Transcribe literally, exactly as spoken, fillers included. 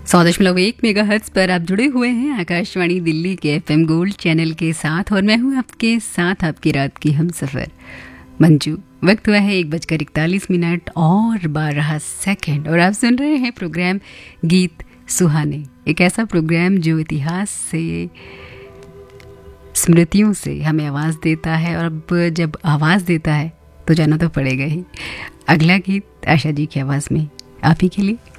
सौ दशमलव एक मेगा हर्ट्ज पर आप जुड़े हुए हैं आकाशवाणी दिल्ली के एफएम गोल्ड चैनल के साथ और मैं हूं आपके साथ आपकी रात की हम सफ़र मंजू। वक्त हुआ है एक बजकर इकतालीस मिनट और बारह सेकंड और आप सुन रहे हैं प्रोग्राम गीत सुहाने, एक ऐसा प्रोग्राम जो इतिहास से स्मृतियों से हमें आवाज़ देता है और अब जब आवाज़ देता है तो जाना तो पड़ेगा ही। अगला गीत आशा जी की आवाज़ में आप ही के लिए।